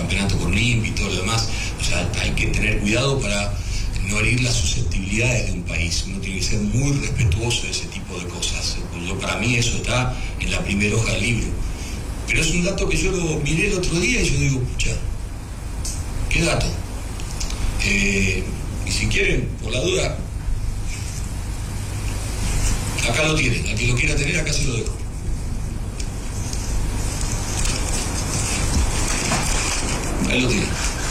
campeonato con Limpi y todo lo demás. O sea, hay que tener cuidado para no herir las susceptibilidades de un país. Uno tiene que ser muy respetuoso de ese tipo de cosas. Para mí eso está en la primera hoja del libro. Pero es un dato que yo lo miré el otro día y yo digo, pucha, ¿qué dato? Y si quieren, por la duda, acá lo tienen. Al que lo quiera tener, acá se lo dejo. Ahí lo tienen.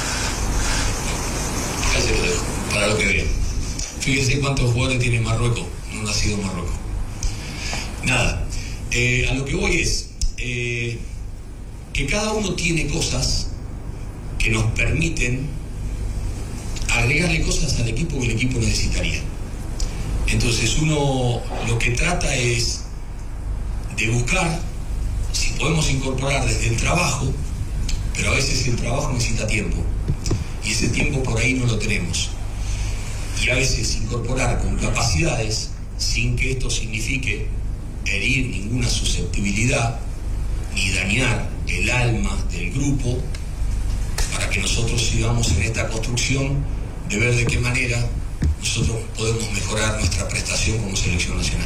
Acá se lo dejo, para lo que vean. Fíjense cuántos jugadores tiene Marruecos, no nacido en Marruecos. Nada, a lo que voy es que cada uno tiene cosas que nos permiten agregarle cosas al equipo que el equipo necesitaría. Entonces uno lo que trata es de buscar si podemos incorporar desde el trabajo, pero a veces el trabajo necesita tiempo y ese tiempo por ahí no lo tenemos, y a veces incorporar con capacidades sin que esto signifique herir ninguna susceptibilidad ni dañar el alma del grupo, para que nosotros sigamos en esta construcción de ver de qué manera nosotros podemos mejorar nuestra prestación como selección nacional.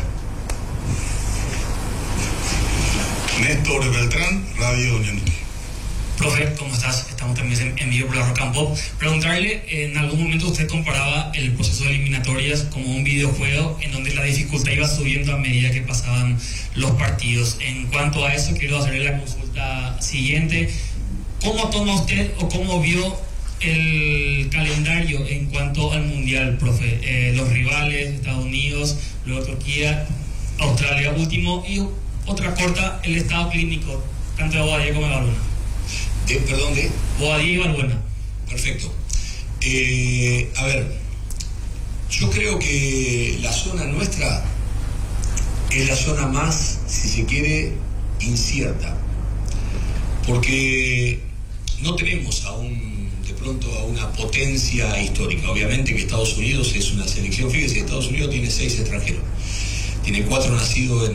Néstor Beltrán, Radio Unión. Profe, ¿cómo estás? Estamos también en vivo por la Rock and Pop. Preguntarle, en algún momento usted comparaba el proceso de eliminatorias como un videojuego en donde la dificultad iba subiendo a medida que pasaban los partidos. En cuanto a eso, quiero hacerle la consulta siguiente. ¿Cómo toma usted o cómo vio el calendario en cuanto al Mundial, profe? Los rivales, Estados Unidos, luego Turquía, Australia último, y otra corta, el estado clínico, tanto de Bobadilla como de Balbuena. ¿Perdón, de? Bobadilla y Balbuena. Perfecto. A ver, yo creo que la zona nuestra es la zona más, si se quiere, incierta, porque no tenemos de pronto a una potencia histórica. Obviamente que Estados Unidos es una selección, fíjese, Estados Unidos tiene 6 extranjeros, tiene 4 nacidos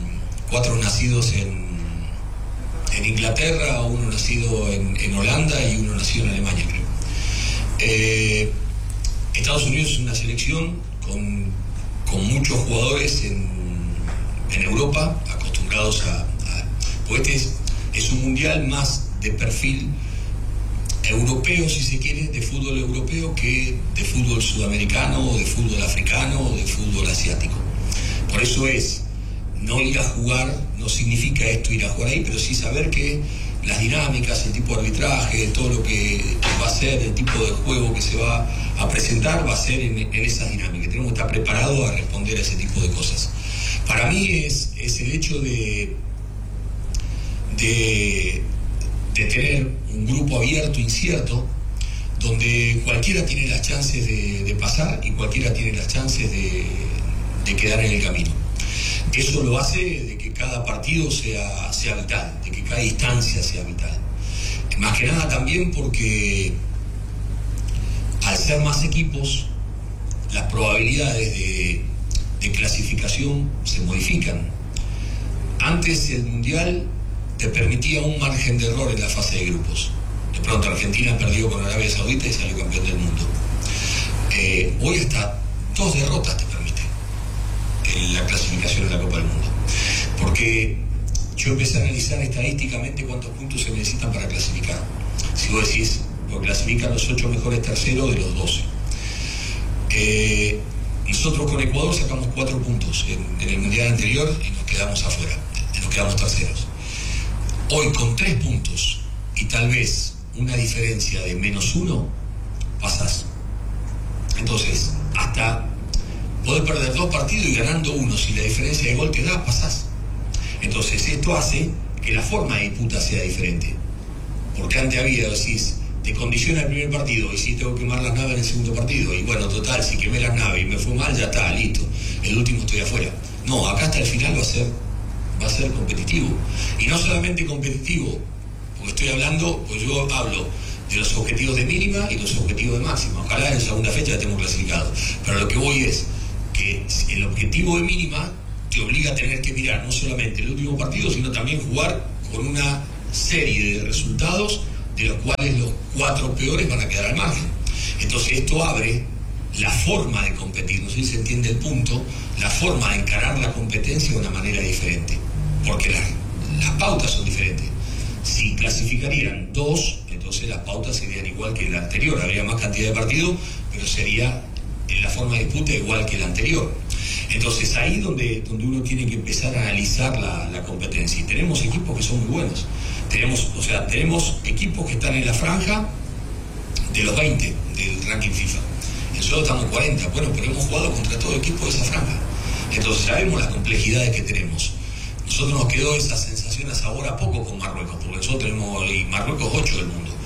en Inglaterra, uno nacido en Holanda y uno nacido en Alemania, creo. Estados Unidos es una selección con muchos jugadores en Europa, acostumbrados pues es un mundial más de perfil europeo, si se quiere, de fútbol europeo, que de fútbol sudamericano, o de fútbol africano, o de fútbol asiático. Por eso no ir a jugar, no significa esto ir a jugar ahí, pero sí saber que las dinámicas, el tipo de arbitraje, todo lo que va a ser, el tipo de juego que se va a presentar, va a ser en esas dinámicas. Tenemos que estar preparados a responder a ese tipo de cosas. Para mí es el hecho de tener un grupo abierto, incierto, donde cualquiera tiene las chances de pasar y cualquiera tiene las chances de quedar en el camino. Eso lo hace de que cada partido sea vital, de que cada instancia sea vital. Más que nada también porque al ser más equipos, las probabilidades de clasificación se modifican. Antes el Mundial te permitía un margen de error en la fase de grupos. De pronto Argentina perdió con Arabia Saudita y salió campeón del mundo. Hoy hasta 2 derrotas te permite en la clasificación en la Copa del Mundo. Porque yo empecé a analizar estadísticamente cuántos puntos se necesitan para clasificar. Si vos decís, pues clasifican los 8 mejores terceros de los 12. Nosotros con Ecuador sacamos 4 puntos en el Mundial anterior y nos quedamos afuera, nos quedamos terceros. Hoy con 3 puntos y tal vez una diferencia de -1, pasás. Entonces, hasta poder perder 2 partidos y ganando 1, si la diferencia de gol te da, pasás. Entonces, esto hace que la forma de disputa sea diferente. Porque antes había, decís, te condiciona el primer partido y si tengo que quemar las naves en el segundo partido. Y bueno, total, si quemé las naves y me fue mal, ya está, listo. El último estoy afuera. No, acá hasta el final va a ser competitivo. Y no solamente competitivo, porque estoy hablando, pues yo hablo de los objetivos de mínima y los objetivos de máxima. Ojalá en segunda fecha ya estemos clasificados. Pero lo que voy es que el objetivo de mínima te obliga a tener que mirar no solamente el último partido, sino también jugar con una serie de resultados de los cuales los 4 peores van a quedar al margen. Entonces esto abre la forma de competir, no sé si se entiende el punto, la forma de encarar la competencia de una manera diferente, porque las pautas son diferentes. Si clasificarían 2, entonces las pautas serían igual que la anterior, habría más cantidad de partidos, pero sería en la forma de disputa igual que la anterior. Entonces ahí donde uno tiene que empezar a analizar la competencia. Y tenemos equipos que son muy buenos. Tenemos equipos que están en la franja de los 20 del ranking FIFA. Nosotros estamos 40, bueno, pero hemos jugado contra todo equipo de esa franja. Entonces sabemos las complejidades que tenemos. Nosotros nos quedó esa sensación a sabor a poco con Marruecos, porque nosotros tenemos, y Marruecos 8 del mundo,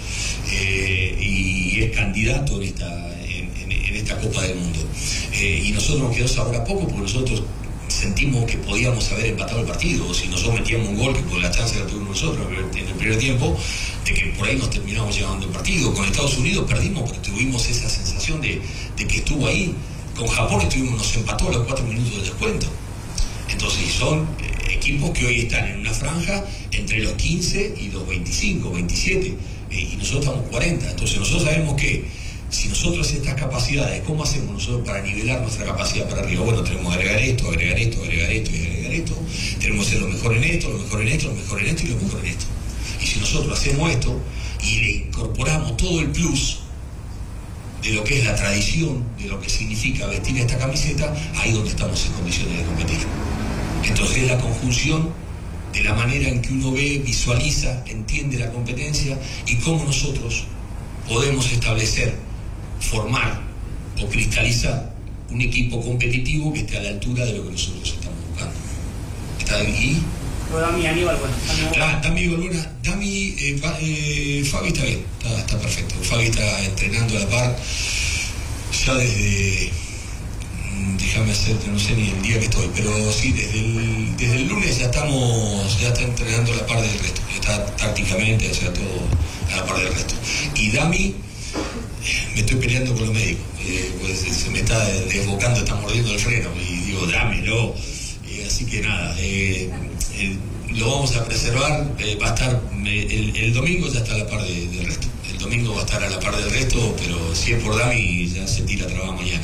y es candidato en esta Copa del Mundo. Y nosotros nos quedó sabor a poco porque nosotros sentimos que podíamos haber empatado el partido, o si nosotros metíamos un gol, que por la chance la tuvimos nosotros en el primer tiempo, de que por ahí nos terminamos llevando el partido. Con Estados Unidos perdimos, pero tuvimos esa sensación de que estuvo ahí. Con Japón nos empató a los 4 minutos del descuento. Entonces son equipos que hoy están en una franja entre los 15 y los 25, 27, y nosotros estamos 40. Entonces nosotros sabemos que si nosotros estas capacidades, ¿cómo hacemos nosotros para nivelar nuestra capacidad para arriba? Bueno, tenemos que agregar esto, agregar esto, agregar esto y agregar esto. Tenemos que ser lo mejor en esto, lo mejor en esto, lo mejor en esto y lo mejor en esto. Y si nosotros hacemos esto y le incorporamos todo el plus de lo que es la tradición, de lo que significa vestir esta camiseta, ahí es donde estamos en condiciones de competir. Entonces es la conjunción de la manera en que uno ve, visualiza, entiende la competencia y cómo nosotros podemos establecer, formar o cristalizar un equipo competitivo que esté a la altura de lo que nosotros estamos buscando. ¿Está ahí? Dami, Aníbal, bueno. Claro, Dami Balbuena. Dami, Fabi está bien, está perfecto. Fabi está entrenando a la par ya desde, déjame hacerte, no sé ni el día que estoy, pero sí, desde el lunes ya está entrenando a la par del resto, está tácticamente, o sea, todo a la par del resto. Y Dami, me estoy peleando con los médicos, pues se me está desbocando, está mordiendo el freno, y digo, dámelo. Así que nada, lo vamos a preservar, va a estar, el domingo ya está a la par del resto. El domingo va a estar a la par del resto, pero si es por Dami ya se tira a trabajar mañana.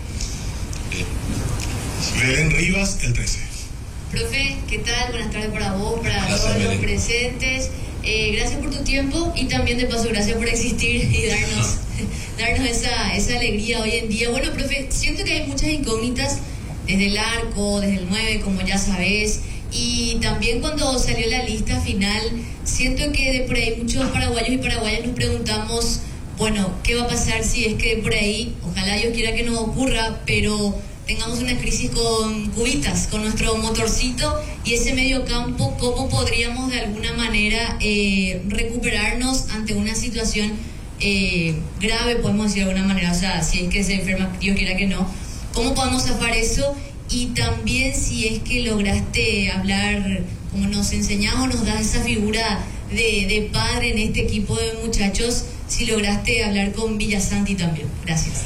Belén Rivas, el 13. Profe, ¿qué tal? Buenas tardes para vos, para Gracias, todos los Belén. presentes. Gracias por tu tiempo y también de paso gracias por existir y darnos esa alegría hoy en día. Bueno, profe, siento que hay muchas incógnitas desde el arco, desde el 9, como ya sabés, y también cuando salió la lista final, siento que de por ahí muchos paraguayos y paraguayas nos preguntamos, bueno, ¿qué va a pasar si es que por ahí, ojalá Dios quiera que no ocurra, pero tengamos una crisis con Cubitas, con nuestro motorcito y ese medio campo, cómo podríamos de alguna manera recuperarnos ante una situación grave, podemos decir de alguna manera, o sea, si es que se enferma, Dios quiera que no, cómo podemos zafar eso? Y también si es que lograste hablar, como nos enseñás o nos das esa figura de padre en este equipo de muchachos, si lograste hablar con Villasanti también. Gracias.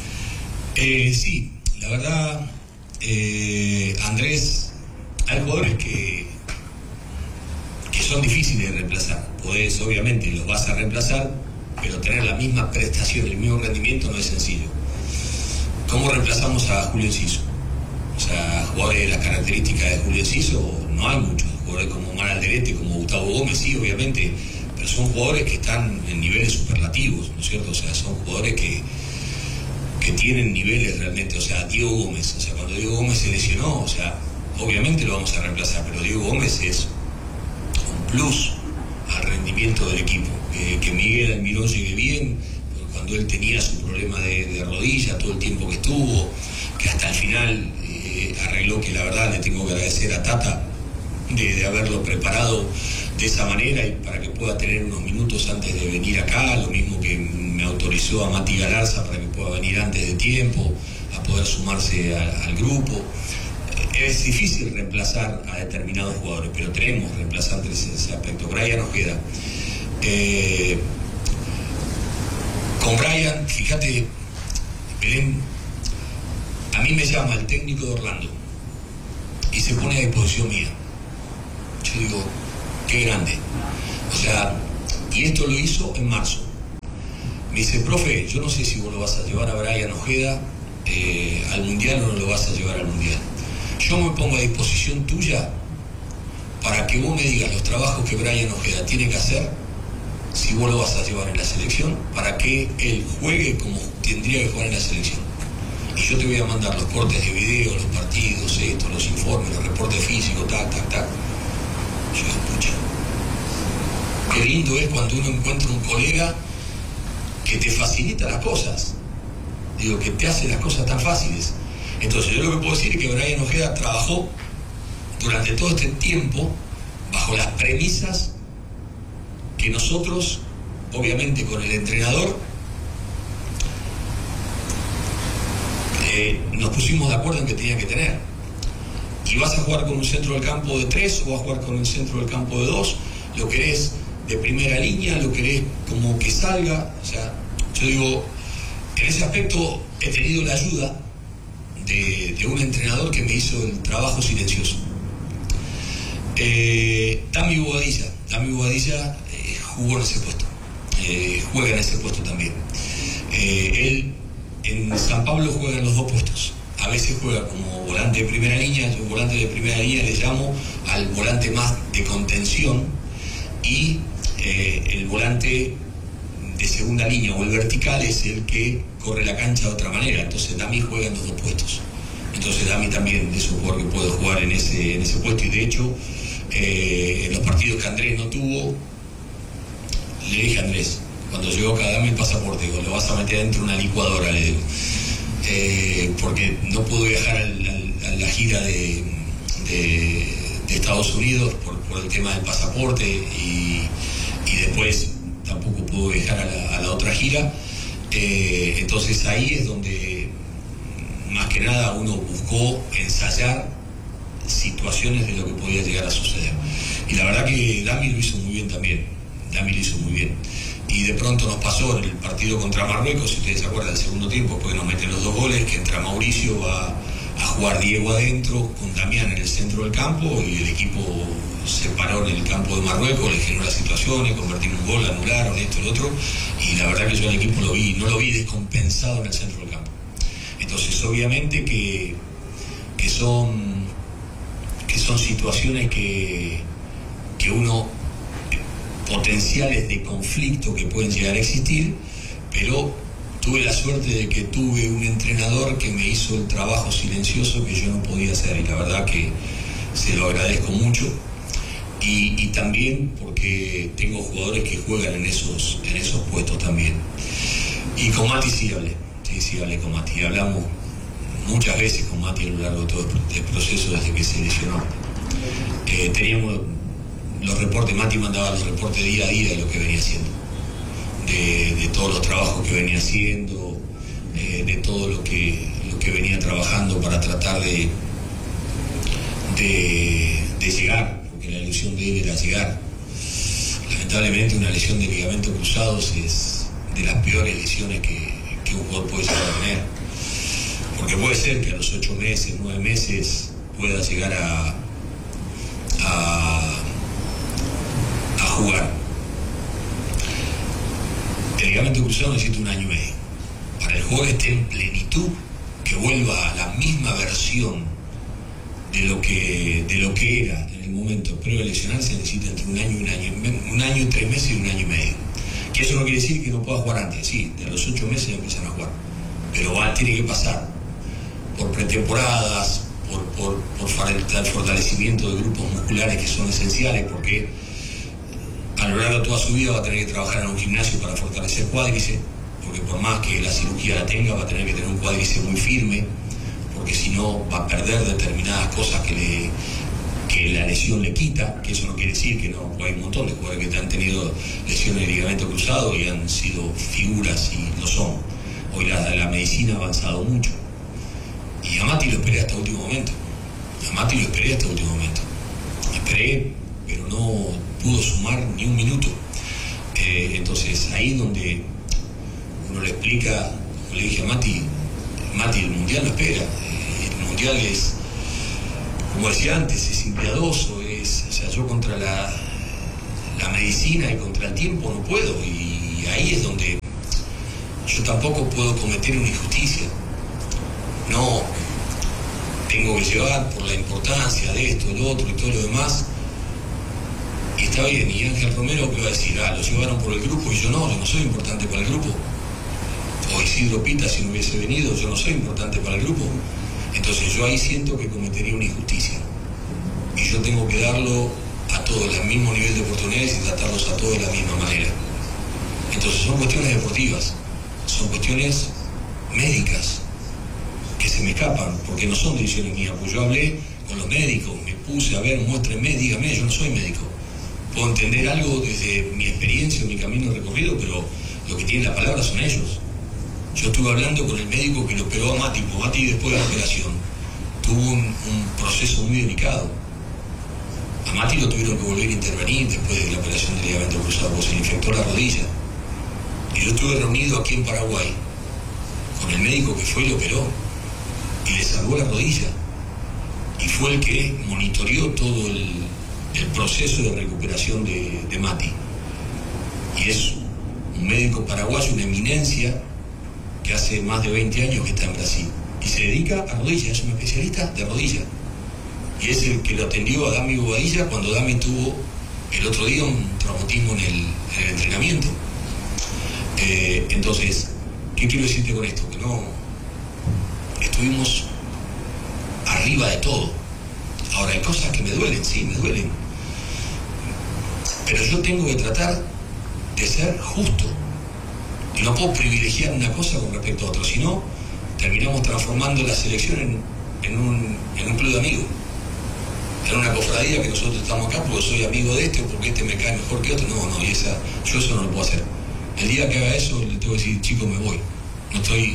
Sí, la verdad, Andrés, hay jugadores que son difíciles de reemplazar. Podés, obviamente, los vas a reemplazar, pero tener la misma prestación, el mismo rendimiento no es sencillo. ¿Cómo reemplazamos a Julio Enciso? O sea, jugadores de las características de Julio Enciso no hay muchos. Jugadores como Mar Alderete, como Gustavo Gómez, sí, obviamente, pero son jugadores que están en niveles superlativos, ¿no es cierto? O sea, son jugadores que tienen niveles realmente. O sea, Diego Gómez, o sea, cuando Diego Gómez se lesionó, o sea, obviamente lo vamos a reemplazar, pero Diego Gómez es un plus al rendimiento del equipo. Que Miguel Almirón llegue bien, cuando él tenía su problema de rodilla, todo el tiempo que estuvo, que hasta el final arregló, que la verdad le tengo que agradecer a Tata de haberlo preparado de esa manera y para que pueda tener unos minutos antes de venir acá, lo mismo que me autorizó a Mati Galarza para que pueda venir antes de tiempo, a poder sumarse al grupo. Es difícil reemplazar a determinados jugadores, pero tenemos reemplazantes en ese aspecto. Brian nos queda. Con Brian, fíjate, Belén, a mí me llama el técnico de Orlando y se pone a disposición mía. Yo digo, qué grande. O sea, Y esto lo hizo en marzo. Me dice, profe, yo no sé si vos lo vas a llevar a Brian Ojeda al Mundial o no lo vas a llevar al Mundial. Yo me pongo a disposición tuya para que vos me digas los trabajos que Brian Ojeda tiene que hacer, si vos lo vas a llevar en la selección, para que él juegue como tendría que jugar en la selección. Y yo te voy a mandar los cortes de video, los partidos, los informes, los reportes físicos, tac. Yo digo, pucha, qué lindo es cuando uno encuentra un colega que te facilita las cosas. Digo, que te hace las cosas tan fáciles. Entonces yo lo que puedo decir es que Brian Ojeda trabajó durante todo este tiempo bajo las premisas que nosotros, obviamente con el entrenador, nos pusimos de acuerdo en que tenía que tener. Y vas a jugar con un centro del campo de 3 o vas a jugar con un centro del campo de 2, lo querés de primera línea, lo querés como que salga. O sea, yo digo, en ese aspecto he tenido la ayuda de un entrenador que me hizo el trabajo silencioso. Dami Bobadilla jugó en ese puesto, juega en ese puesto también. Él en San Pablo juega en los dos puestos. A veces juega como volante de primera línea. Yo volante de primera línea le llamo al volante más de contención, y el volante de segunda línea o el vertical es el que corre la cancha de otra manera. Entonces Dami juega en los dos puestos. Entonces Dami también es un jugador que puede jugar en ese puesto, y de hecho en los partidos que Andrés no tuvo, le dije a Andrés, cuando llegó acá, dame el pasaporte, digo, lo vas a meter dentro de una licuadora, le digo, porque no pudo viajar a la gira de Estados Unidos por el tema del pasaporte, y después tampoco pudo viajar a la otra gira. Entonces ahí es donde más que nada uno buscó ensayar situaciones de lo que podía llegar a suceder. Y la verdad que Dami lo hizo muy bien también. Y de pronto nos pasó en el partido contra Marruecos, si ustedes se acuerdan, el segundo tiempo, porque nos meten los 2 goles, que entra Mauricio, va a jugar Diego adentro, con Damián en el centro del campo, y el equipo se paró en el campo de Marruecos, le generó las situaciones, convertimos un gol, anularon esto y lo otro, y la verdad que yo al equipo no lo vi descompensado en el centro del campo. Entonces obviamente que son situaciones que uno, potenciales de conflicto que pueden llegar a existir, pero tuve la suerte de que tuve un entrenador que me hizo el trabajo silencioso que yo no podía hacer, y la verdad que se lo agradezco mucho. Y también porque tengo jugadores que juegan en esos puestos también. Y con Mati sí hablé con Mati, hablamos muchas veces con Mati a lo largo de todo el proceso desde que se lesionó. Teníamos los reportes, Mati mandaba los reportes día a día de lo que venía haciendo, de todos los trabajos que venía haciendo, de todo lo que venía trabajando para tratar de llegar, porque la ilusión de él era llegar. Lamentablemente una lesión de ligamento cruzados es de las peores lesiones que un jugador puede llegar a tener, porque puede ser que a los 8 meses, 9 meses pueda llegar a jugar. El ligamento cruzado necesita 1 año y medio. Para el jugador esté en plenitud, que vuelva a la misma versión de lo que era en el momento previo a lesionarse, necesita entre 1 año y 3 meses y 1 año y medio. Que eso no quiere decir que no pueda jugar antes, sí, de los 8 meses empiezan a jugar. Pero tiene que pasar por pretemporadas, por el fortalecimiento de grupos musculares que son esenciales, porque a lo largo de toda su vida va a tener que trabajar en un gimnasio para fortalecer cuádriceps, porque por más que la cirugía la tenga, va a tener que tener un cuádriceps muy firme, porque si no va a perder determinadas cosas que la lesión le quita, que eso no quiere decir que no, hay un montón de jugadores que han tenido lesiones de ligamento cruzado y han sido figuras y lo son. Hoy la medicina ha avanzado mucho. Y a Mati lo esperé hasta el último momento. Esperé, pero no pudo sumar ni un minuto. Entonces ahí donde uno le explica, como le dije a Mati, el Mundial no espera. El Mundial es, como decía antes, es impiadoso. O sea, yo contra la la medicina y contra el tiempo no puedo, y ahí es donde yo tampoco puedo cometer una injusticia. No, tengo que llevar por la importancia de esto, lo otro y todo lo demás. Y está bien, y Ángel Romero que va a decir, lo llevaron por el grupo y yo no soy importante para el grupo. O Isidro Pita, si no hubiese venido, yo no soy importante para el grupo. Entonces yo ahí siento que cometería una injusticia. Y yo tengo que darlo a todos al mismo nivel de oportunidades y tratarlos a todos de la misma manera. Entonces son cuestiones deportivas, son cuestiones médicas que se me escapan, porque no son decisiones mías. Pues yo hablé con los médicos, me puse a ver, muéstrenme, dígame, yo no soy médico. Puedo entender algo desde mi experiencia, mi camino recorrido, pero lo que tiene la palabra son ellos. Yo estuve hablando con el médico que lo operó a Mati, porque Mati después de la operación tuvo un proceso muy delicado. A Mati lo tuvieron que volver a intervenir después de la operación del ligamento cruzado, porque se le infectó la rodilla. Y yo estuve reunido aquí en Paraguay con el médico que fue y lo operó y le salvó la rodilla. Y fue el que monitoreó todo el proceso de recuperación de Mati. Y es un médico paraguayo, una eminencia, que hace más de 20 años que está en Brasil. Y se dedica a rodillas, es un especialista de rodilla. Y es el que lo atendió a Dami Bobadilla cuando Dami tuvo el otro día un traumatismo en el entrenamiento. Entonces, ¿qué quiero decirte con esto? Que no estuvimos arriba de todo. Ahora, hay cosas que me duelen, sí, me duelen. Pero yo tengo que tratar de ser justo. Y no puedo privilegiar una cosa con respecto a otra, sino terminamos transformando la selección en un club de amigos. En una cofradía que nosotros estamos acá porque soy amigo de este o porque este me cae mejor que otro. No, y yo eso no lo puedo hacer. El día que haga eso, le tengo que decir, chicos, me voy. No estoy.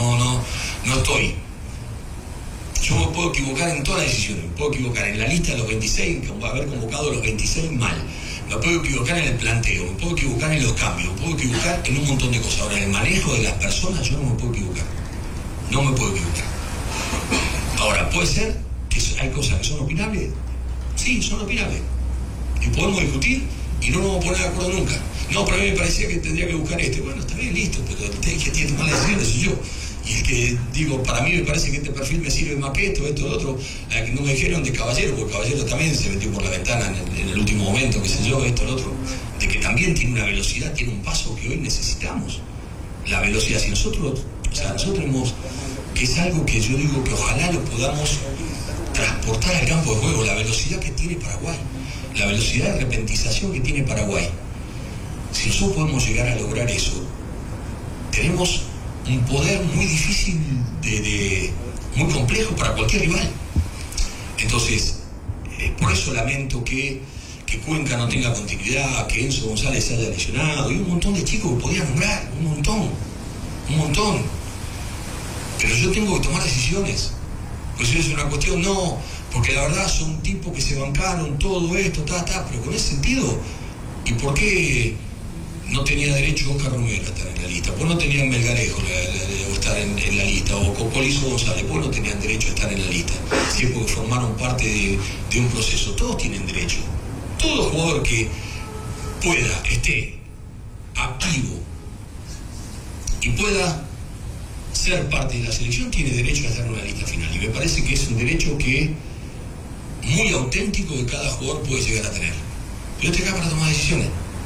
Yo me puedo equivocar en todas las decisiones. Me puedo equivocar en la lista de los 26, haber convocado a los 26 mal. Me puedo equivocar en el planteo, me puedo equivocar en los cambios, me puedo equivocar en un montón de cosas. Ahora, en el manejo de las personas yo no me puedo equivocar. No me puedo equivocar. Ahora, puede ser que hay cosas que son opinables. Sí, son opinables. Y podemos discutir y no nos vamos a poner de acuerdo nunca. No, pero a mí me parecía que tendría que buscar este. Bueno, está bien, listo, pero el que tiene que tomar las decisiones soy yo. Y el que digo, para mí me parece que este perfil me sirve más que esto, lo otro. La que no me dijeron de Caballero, porque Caballero también se metió por la ventana en el último momento, qué sé yo, esto, lo otro. De que también tiene una velocidad, tiene un paso que hoy necesitamos. La velocidad, si nosotros hemos, que es algo que yo digo que ojalá lo podamos transportar al campo de juego, la velocidad que tiene Paraguay, la velocidad de repentización que tiene Paraguay. Si nosotros podemos llegar a lograr eso, tenemos un poder muy difícil, muy complejo para cualquier rival. Entonces, por eso lamento que Cuenca no tenga continuidad, que Enzo González se haya lesionado, y un montón de chicos que podía nombrar, un montón. Pero yo tengo que tomar decisiones. Pues eso es una cuestión, no, porque la verdad son tipos que se bancaron todo esto, pero con ese sentido, ¿y por qué no tenía derecho Oscar Romero a estar en la lista? ¿Por qué no tenían Melgarejo a estar en la lista? O Copolizo González, ¿por qué no tenían derecho a estar en la lista? Si es porque formaron parte de un proceso. Todos tienen derecho. Todo jugador que esté activo y pueda ser parte de la selección tiene derecho a estar en una lista final. Y me parece que es un derecho que muy auténtico que cada jugador puede llegar a tener. Yo estoy acá para tomar decisiones.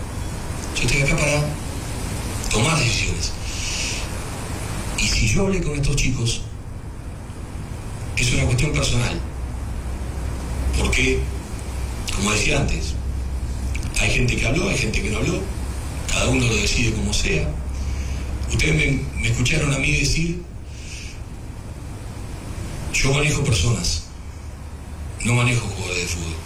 Y si yo hablé con estos chicos, es una cuestión personal. Porque, como decía antes, hay gente que habló, hay gente que no habló, cada uno lo decide como sea. Ustedes me escucharon a mí decir, yo manejo personas, no manejo jugadores de fútbol.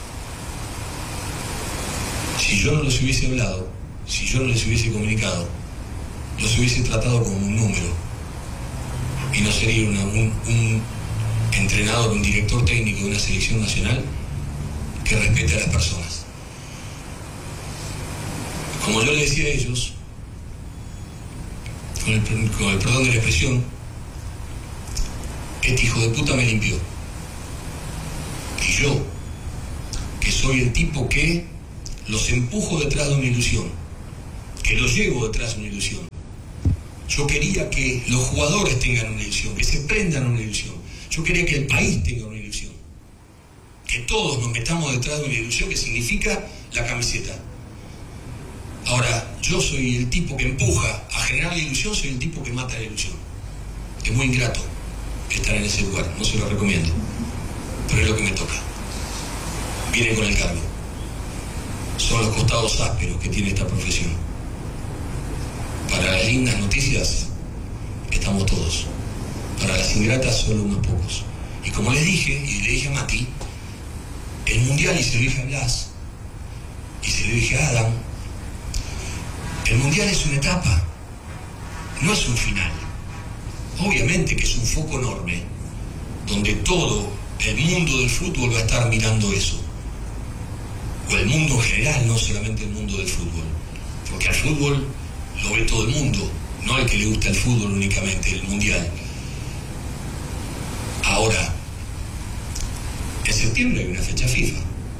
Si yo no los hubiese hablado, si yo no les hubiese comunicado, los hubiese tratado como un número y no sería un entrenador, un director técnico de una selección nacional que respete a las personas. Como yo le decía a ellos, con el perdón de la expresión, este hijo de puta me limpió. Y yo, que soy el tipo que los empujo detrás de una ilusión, que los llevo detrás de una ilusión. Yo quería que los jugadores tengan una ilusión, que se prendan una ilusión. Yo quería que el país tenga una ilusión, que todos nos metamos detrás de una ilusión que significa la camiseta. Ahora, yo soy el tipo que empuja a generar la ilusión, soy el tipo que mata la ilusión. Es muy ingrato estar en ese lugar, no se lo recomiendo, pero es lo que me toca. Viene con el cargo. Son los costados ásperos que tiene esta profesión. Para las lindas noticias estamos todos, para las ingratas solo unos pocos. Y como les dije, y le dije a Mati, el mundial, y se lo dije a Blas, y se lo dije a Adam, el mundial es una etapa, no es un final. Obviamente que es un foco enorme, donde todo el mundo del fútbol va a estar mirando eso. O el mundo en general, no solamente el mundo del fútbol. Porque al fútbol lo ve todo el mundo, no el que le gusta el fútbol únicamente, el mundial. Ahora, en septiembre hay una fecha FIFA.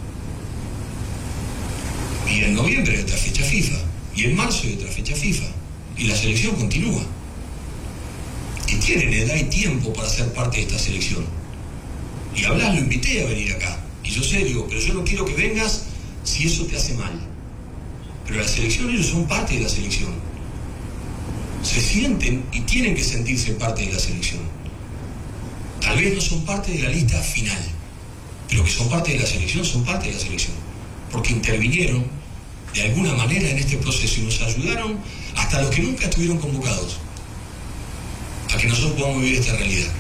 Y en noviembre hay otra fecha FIFA. Y en marzo hay otra fecha FIFA. Y la selección continúa. Y tienen edad y tiempo para ser parte de esta selección. Y a Blas lo invité a venir acá. Y yo sé, digo, pero yo no quiero que vengas si eso te hace mal. Pero la selección, ellos son parte de la selección. Se sienten y tienen que sentirse parte de la selección. Tal vez no son parte de la lista final, pero que son parte de la selección, son parte de la selección. Porque intervinieron de alguna manera en este proceso y nos ayudaron hasta los que nunca estuvieron convocados a que nosotros podamos vivir esta realidad.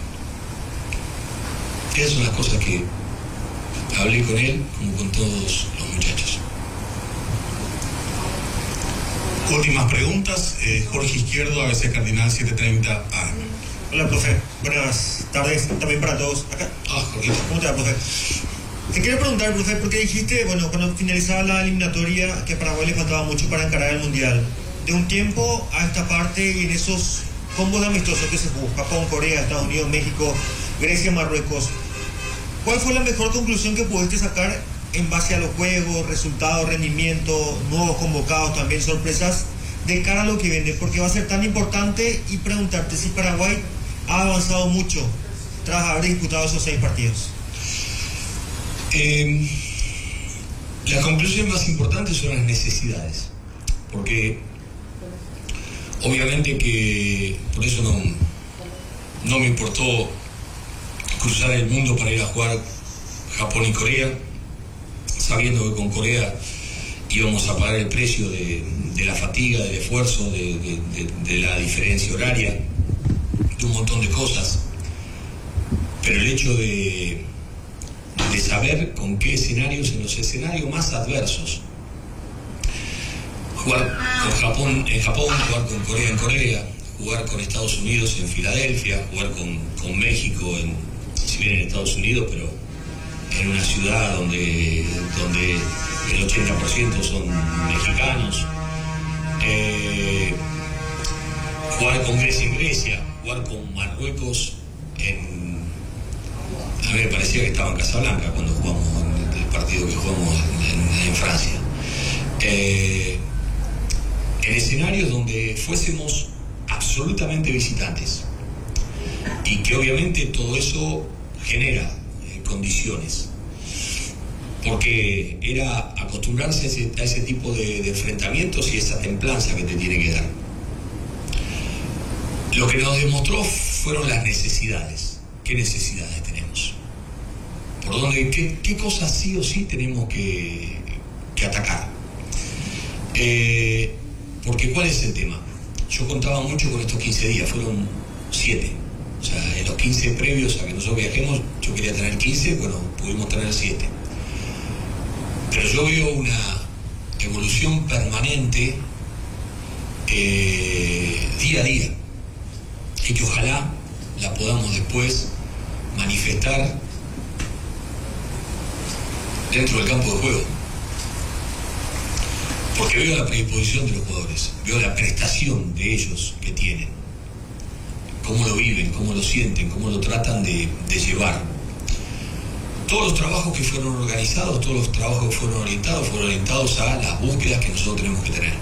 Esas son las cosas que hablé con él, como con todos los muchachos. Últimas preguntas. Jorge Izquierdo, ABC Cardinal 730 AM. Hola, profe. Buenas tardes también para todos. Acá. Jorge. ¿Cómo te va, profe? Te quiero preguntar, profe, porque dijiste, bueno, cuando finalizaba la eliminatoria, que a Paraguay le faltaba mucho para encarar el Mundial. De un tiempo a esta parte, en esos combos amistosos que se jugó, Japón, Corea, Estados Unidos, México, Grecia, Marruecos, ¿cuál fue la mejor conclusión que pudiste sacar en base a los juegos, resultados, rendimiento, nuevos convocados, también sorpresas, de cara a lo que viene? Porque va a ser tan importante, y preguntarte si Paraguay ha avanzado mucho tras haber disputado esos 6 partidos. La conclusión más importante son las necesidades, porque obviamente que por eso no me importó cruzar el mundo para ir a jugar Japón y Corea, sabiendo que con Corea íbamos a pagar el precio de la fatiga, del esfuerzo, de la diferencia horaria, de un montón de cosas. Pero el hecho de saber con qué escenarios, en los escenarios más adversos, jugar con Japón en Japón, jugar con Corea en Corea, jugar con Estados Unidos en Filadelfia, jugar con México, si bien en Estados Unidos, pero en una ciudad donde el 80% son mexicanos, jugar con Grecia en Grecia, jugar con Marruecos a mí me parecía que estaba en Casablanca cuando jugamos el partido que jugamos en Francia. En escenarios donde fuésemos absolutamente visitantes y que obviamente todo eso genera condiciones, porque era acostumbrarse a ese tipo de enfrentamientos y esa templanza que te tiene que dar. Lo que nos demostró fueron las necesidades. ¿Qué necesidades tenemos? ¿Por dónde? ¿Qué cosas sí o sí tenemos que atacar? Porque ¿cuál es el tema? Yo contaba mucho con estos 15 días, fueron 7. O sea, en los 15 previos a que nosotros viajemos, yo quería tener 15, bueno, pudimos tener 7. Pero yo veo una evolución permanente día a día, y que ojalá la podamos después manifestar dentro del campo de juego. Porque veo la predisposición de los jugadores, veo la prestación de ellos que tienen, cómo lo viven, cómo lo sienten, cómo lo tratan de llevar. Todos los trabajos que fueron organizados, todos los trabajos que fueron orientados a las búsquedas que nosotros tenemos que tener.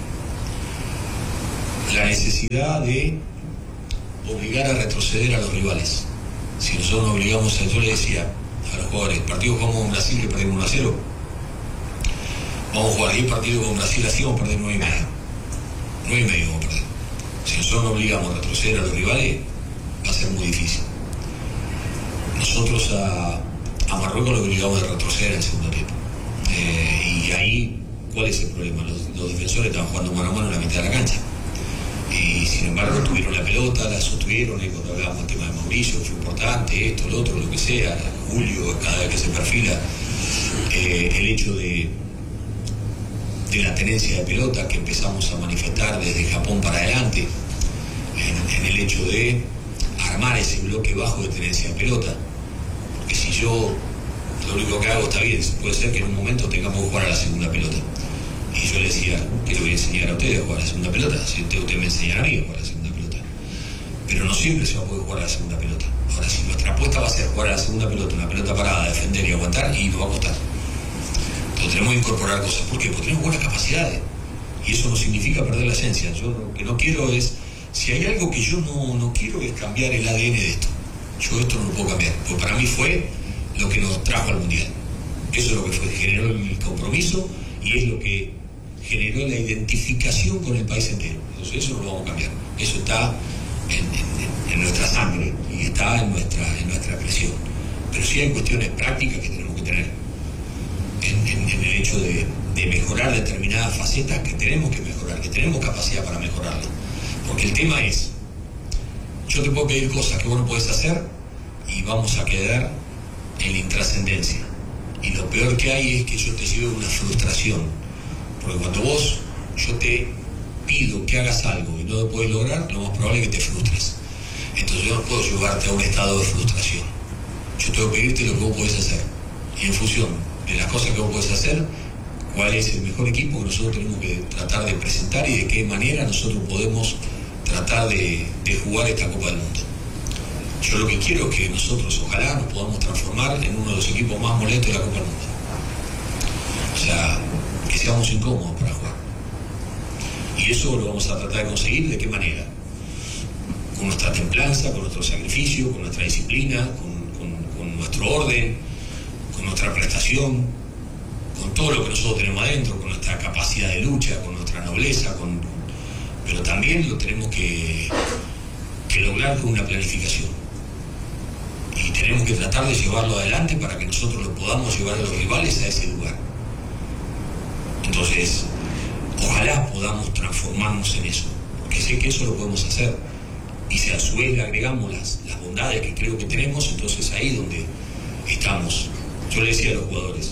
La necesidad de obligar a retroceder a los rivales. Si nosotros nos obligamos a, yo le decía a los jugadores, el partido que jugamos con Brasil, que perdimos 1-0, vamos a jugar 10 partidos con Brasil así, vamos a perder 9,5. 9,5 vamos a perder. Si nosotros nos obligamos a retroceder a los rivales, va a ser muy difícil. Nosotros a Marruecos lo obligamos a retroceder en el segundo tiempo. Y ahí, ¿cuál es el problema? Los defensores estaban jugando mano a mano en la mitad de la cancha. Y sin embargo tuvieron la pelota, la sostuvieron, y cuando hablábamos del tema de Mauricio, que fue importante, esto, lo otro, lo que sea, Julio, cada vez que se perfila, el hecho de la tenencia de pelota que empezamos a manifestar desde Japón para adelante, en el hecho de armar ese bloque bajo de tenencia de pelota, porque si yo lo único que hago está bien, puede ser que en un momento tengamos que jugar a la segunda pelota. Y yo le decía, que le voy a enseñar a ustedes a jugar a la segunda pelota, si usted me enseñará a mí a jugar a la segunda pelota. Pero no siempre se va a poder jugar a la segunda pelota. Ahora, si nuestra apuesta va a ser jugar a la segunda pelota, una pelota parada, defender y aguantar, y nos va a costar. Entonces tenemos que incorporar cosas. ¿Por qué? Porque tenemos buenas capacidades. Y eso no significa perder la esencia. Yo lo que no quiero es, si hay algo que yo no quiero es cambiar el ADN de esto. Yo esto no lo puedo cambiar, porque para mí fue lo que nos trajo al Mundial. Eso es lo que fue, generó el compromiso y es lo que generó la identificación con el país entero. Entonces eso no lo vamos a cambiar. Eso está en nuestra sangre y está en nuestra expresión. Pero sí hay cuestiones prácticas que tenemos que tener en el hecho de mejorar determinadas facetas que tenemos que mejorar, que tenemos capacidad para mejorarlas. Porque el tema es, yo te puedo pedir cosas que vos no podés hacer y vamos a quedar en la intrascendencia. Y lo peor que hay es que yo te lleve una frustración. Porque cuando yo te pido que hagas algo y no lo puedes lograr, lo más probable es que te frustres. Entonces yo no puedo llevarte a un estado de frustración. Yo tengo que pedirte lo que vos podés hacer. Y en función de las cosas que vos podés hacer, cuál es el mejor equipo que nosotros tenemos que tratar de presentar y de qué manera nosotros podemos tratar de jugar esta Copa del Mundo. Yo lo que quiero es que nosotros ojalá nos podamos transformar en uno de los equipos más molestos de la Copa del Mundo. O sea, que seamos incómodos para jugar. Y eso lo vamos a tratar de conseguir, ¿de qué manera? Con nuestra templanza, con nuestro sacrificio, con nuestra disciplina, con nuestro orden, con nuestra prestación, con todo lo que nosotros tenemos adentro, con nuestra capacidad de lucha, con nuestra nobleza, pero también lo tenemos que lograr con una planificación. Y tenemos que tratar de llevarlo adelante para que nosotros lo podamos llevar a los rivales a ese lugar. Entonces, ojalá podamos transformarnos en eso, porque sé que eso lo podemos hacer. Y si a su vez le agregamos las bondades que creo que tenemos, entonces ahí es donde estamos. Yo le decía a los jugadores,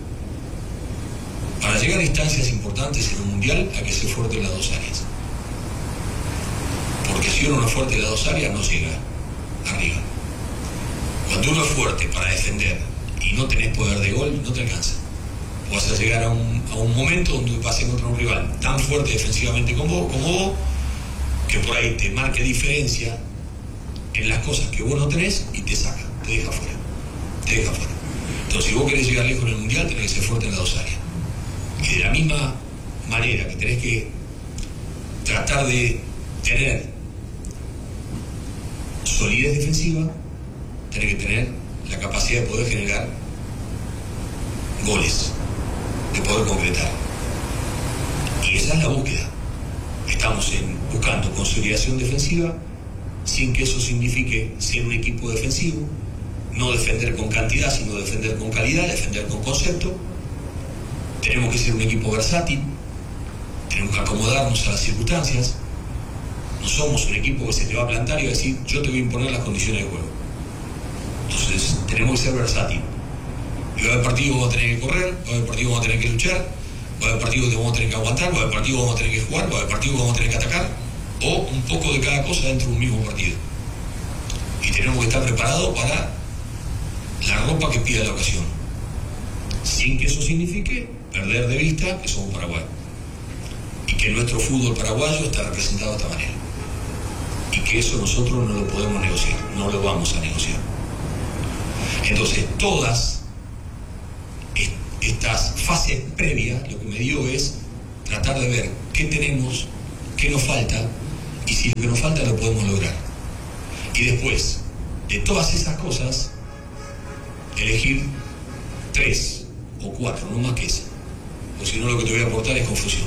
para llegar a instancias importantes en un mundial hay que ser fuerte en las dos áreas. Porque si uno no es fuerte en las dos áreas, no llega arriba. Cuando uno es fuerte para defender y no tenés poder de gol, no te alcanza. Vas a llegar a un momento donde vas a encontrar un rival tan fuerte defensivamente como vos, que por ahí te marque diferencia en las cosas que vos no tenés y te saca, te deja fuera. Entonces, si vos querés llegar lejos en el mundial, tenés que ser fuerte en las dos áreas. Y de la misma manera que tenés que tratar de tener solidez defensiva, tenés que tener la capacidad de poder generar goles, de poder concretar. Y esa es la búsqueda. Estamos buscando consolidación defensiva sin que eso signifique ser un equipo defensivo, no defender con cantidad, sino defender con calidad, defender con concepto. Tenemos que ser un equipo versátil, tenemos que acomodarnos a las circunstancias. No somos un equipo que se te va a plantar y va a decir, yo te voy a imponer las condiciones de juego. Entonces, tenemos que ser versátil. Y va a haber partidos que vamos a tener que correr, va a haber partidos que vamos a tener que luchar, va a haber partidos que vamos a tener que aguantar, va a haber partidos que vamos a tener que jugar, va a haber partidos que vamos a tener que atacar, o un poco de cada cosa dentro de un mismo partido. Y tenemos que estar preparados para la ropa que pida la ocasión, sin que eso signifique perder de vista que somos Paraguay y que nuestro fútbol paraguayo está representado de esta manera y que eso nosotros no lo podemos negociar, no lo vamos a negociar. Entonces todas estas fases previas, lo que me dio es tratar de ver qué tenemos, qué nos falta, y si lo que nos falta lo podemos lograr. Y después de todas esas cosas, elegir 3 o 4, no más que eso. O si no, lo que te voy a aportar es confusión.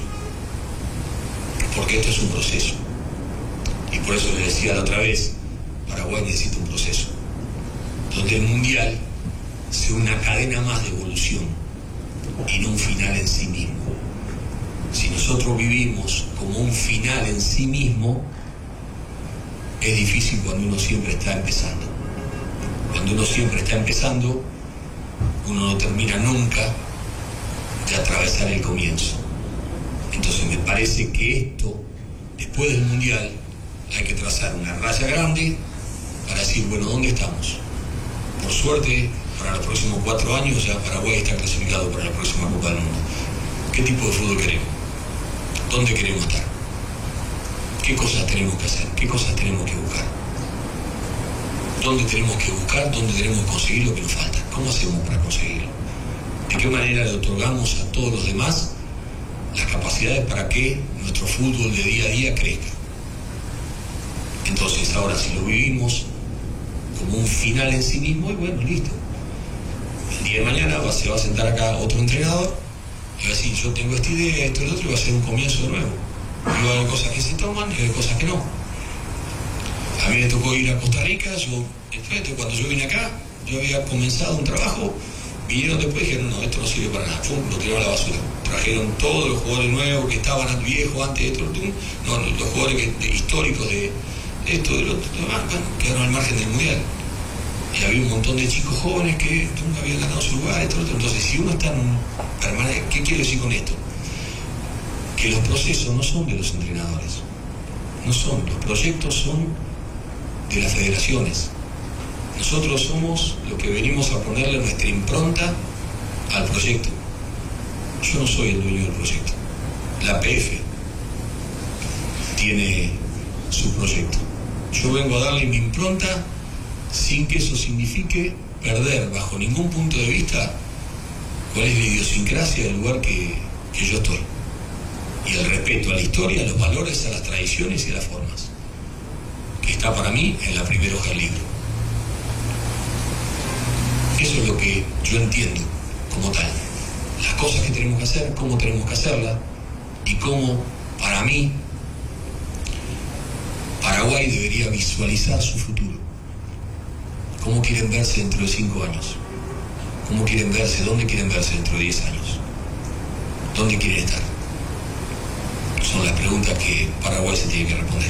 Porque esto es un proceso. Y por eso le decía la otra vez, Paraguay necesita un proceso. Donde el Mundial sea una cadena más de evolución y no un final en sí mismo. Si nosotros vivimos como un final en sí mismo, es difícil cuando uno siempre está empezando. Cuando uno siempre está empezando, uno no termina nunca de atravesar el comienzo. Entonces me parece que esto, después del Mundial, hay que trazar una raya grande para decir, bueno, ¿dónde estamos? Por suerte, para los próximos 4 años ya Paraguay está clasificado para la próxima Copa del Mundo. ¿Qué tipo de fútbol queremos? ¿Dónde queremos estar? ¿Qué cosas tenemos que hacer? ¿Qué cosas tenemos que buscar? ¿Dónde tenemos que buscar? ¿Dónde tenemos que conseguir lo que nos falta? ¿Cómo hacemos para conseguirlo? ¿De qué manera le otorgamos a todos los demás las capacidades para que nuestro fútbol de día a día crezca? Entonces ahora si lo vivimos como un final en sí mismo, y bueno, listo. El día de mañana se va a sentar acá otro entrenador y va a decir, yo tengo esta idea, esto y lo otro, y va a ser un comienzo de nuevo. Y va a haber cosas que se toman y hay cosas que no. A mí me tocó ir a Costa Rica, cuando yo vine acá, yo había comenzado un trabajo, vinieron después y dijeron, no, esto no sirve para nada, lo tiraron a la basura. Trajeron todos los jugadores nuevos que estaban viejos antes de esto, no, los jugadores históricos de esto, de lo otro, quedaron al margen del Mundial. Y había un montón de chicos jóvenes que nunca habían ganado su lugar, esto, lo otro. Entonces, si uno está en permanente, ¿qué quiero decir con esto? Que los procesos no son de los entrenadores, no son, los proyectos son de las federaciones. Nosotros somos los que venimos a ponerle nuestra impronta al proyecto. Yo no soy el dueño del proyecto. La PF tiene su proyecto. Yo vengo a darle mi impronta sin que eso signifique perder bajo ningún punto de vista cuál es la idiosincrasia del lugar que yo estoy. Y el respeto a la historia, a los valores, a las tradiciones y a las formas. Que está para mí en la primera hoja del libro. Eso es lo que yo entiendo como tal. Las cosas que tenemos que hacer, cómo tenemos que hacerlas y cómo, para mí, Paraguay debería visualizar su futuro. ¿Cómo quieren verse dentro de 5 años? ¿Cómo quieren verse? ¿Dónde quieren verse dentro de 10 años? ¿Dónde quieren estar? Son las preguntas que Paraguay se tiene que responder.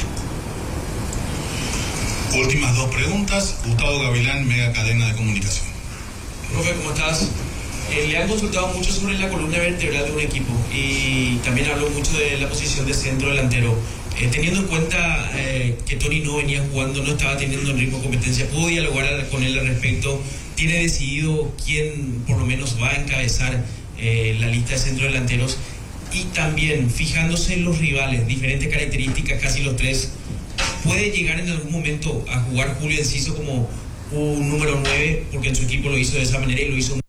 Últimas 2 preguntas. Gustavo Gavilán, Mega Cadena de Comunicación. Profe, ¿cómo estás? Le han consultado mucho sobre la columna vertebral de un equipo y también habló mucho de la posición de centro delantero. Teniendo en cuenta que Tony no venía jugando, no estaba teniendo el ritmo de competencia, ¿pudo dialogar con él al respecto? ¿Tiene decidido quién por lo menos va a encabezar la lista de centro delanteros? Y también, fijándose en los rivales, diferentes características, casi los 3, ¿puede llegar en algún momento a jugar Julio Enciso como un número 9? Porque en su equipo lo hizo de esa manera y lo hizo.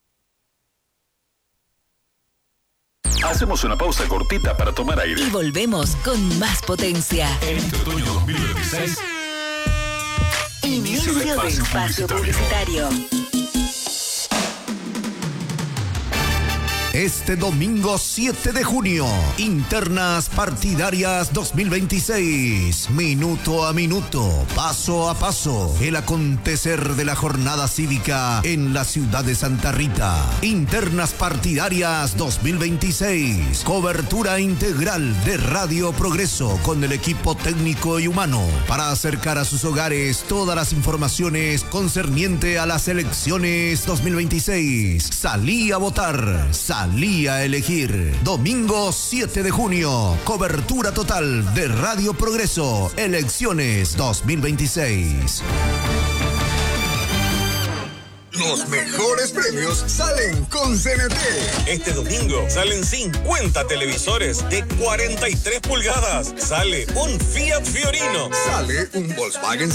Hacemos una pausa cortita para tomar aire. Y volvemos con más potencia. En este otoño 2026, Inicio de espacio publicitario. Este domingo 7 de junio, Internas Partidarias 2026. Minuto a minuto, paso a paso, el acontecer de la jornada cívica en la ciudad de Santa Rita. Internas Partidarias 2026. Cobertura integral de Radio Progreso con el equipo técnico y humano para acercar a sus hogares todas las informaciones concerniente a las elecciones 2026. Salí a votar. Salí a elegir. Domingo 7 de junio, cobertura total de Radio Progreso, elecciones 2026. Los mejores premios salen con CNT. Este domingo salen 50 televisores de 43 pulgadas. Sale un Fiat Fiorino. Sale un Volkswagen